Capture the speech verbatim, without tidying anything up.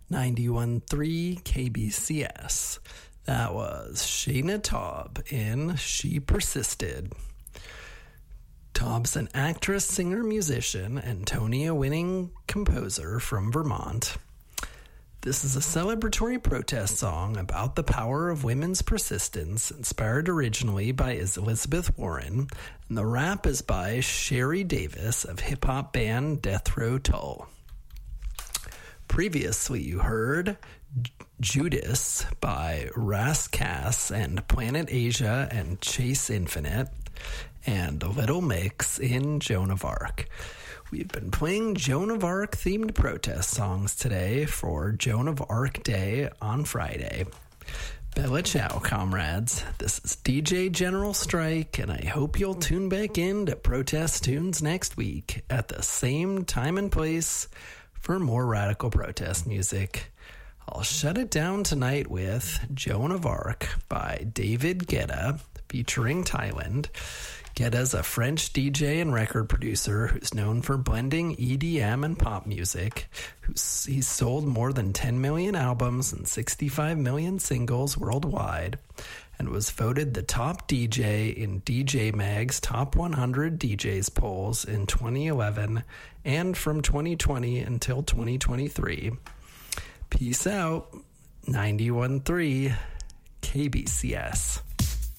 ninety-one point three K B C S. That was Shayna Taub in She Persisted. Taub's an actress, singer, musician, and Tony-winning composer from Vermont. This is a celebratory protest song about the power of women's persistence, inspired originally by Elizabeth Warren, and the rap is by Sherry Davis of hip-hop band Death Row Tull. Previously, you heard Judas by Ras Kass and Planet Asia and Chase Infinite, and Little Mix in Joan of Arc. We've been playing Joan of Arc themed protest songs today for Joan of Arc Day on Friday. Bella ciao, comrades. This is D J General Strike, and I hope you'll tune back in to Protest Tunes next week at the same time and place for more radical protest music. I'll shut it down tonight with Joan of Arc by David Guetta featuring Thailand. Guetta's a French D J and record producer who's known for blending E D M and pop music. Who's, he's sold more than ten million albums and sixty-five million singles worldwide, and was voted the top D J in D J Mag's Top one hundred D Js polls in twenty eleven and from twenty twenty until twenty twenty-three. Peace out. ninety-one point three K B C S.